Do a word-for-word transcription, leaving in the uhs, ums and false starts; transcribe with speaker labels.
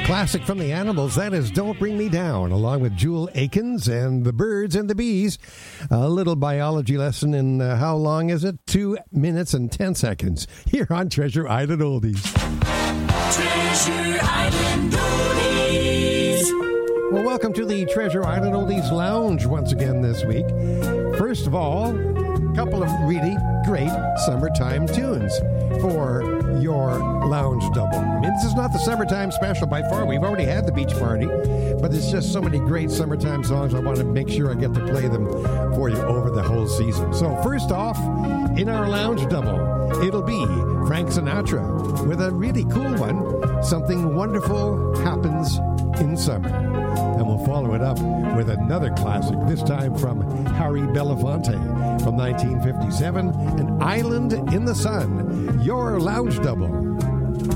Speaker 1: Classic from the Animals, that is Don't Bring Me Down, along with Jewel Akins and the Birds and the Bees. A little biology lesson in uh, how long is it? Two minutes and ten seconds here on Treasure Island Oldies.
Speaker 2: Treasure Island Oldies.
Speaker 1: Well, welcome to the Treasure Island Oldies Lounge once again this week. First of all, a couple of really great summertime tunes for your lounge double. I mean, this is not the summertime special by far. We've already had the beach party, but there's just so many great summertime songs. I want to make sure I get to play them for you over the whole season. So first off, in our lounge double, it'll be Frank Sinatra with a really cool one, Something Wonderful Happens in Summer. And we'll follow it up with another classic, this time from Harry Belafonte from nineteen fifty-seven, An Island in the Sun, your lounge double.